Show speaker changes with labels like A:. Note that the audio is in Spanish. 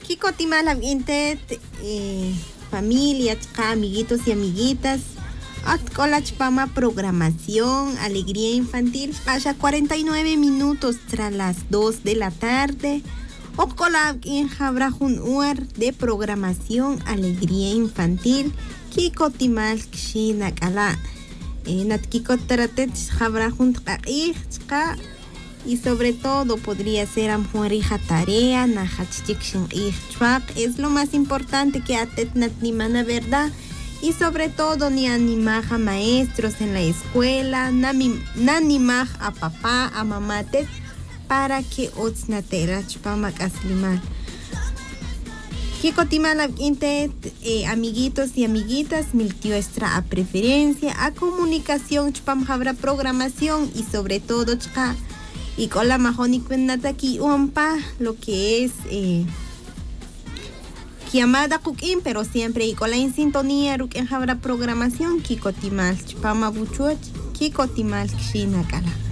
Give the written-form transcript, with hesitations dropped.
A: Kiko Timalam Intet, familia, amiguitos y amiguitas. Atcolachpama programación, alegría infantil, haya 49 minutos tras las 2 de la tarde. Opcolab in Jabrajun Uer de programación, alegría infantil. Kiko Timal Kshina Kala. Natkiko Taratet Jabrajun Ka. Y sobre todo podría ser amjuerija tarea, nahachichikshin ichwak. Es lo más importante que atet natnimana, ¿verdad? Y sobre todo ni animaj a maestros en la escuela, nanimaj a papá, a mamates, para que otznatera chupamak aslimal. Kiko Timalab Intet, amiguitos y amiguitas, miltiuestra a preferencia, a comunicación, chupam habrá programación y sobre todo chka. Y con la majoni nataki umpa, lo que es llamada cooking, pero siempre y con la en sintonía, ruken habrá programación, Kiko Timal, chupama buchuach, Kiko Timal, Kshina Kala.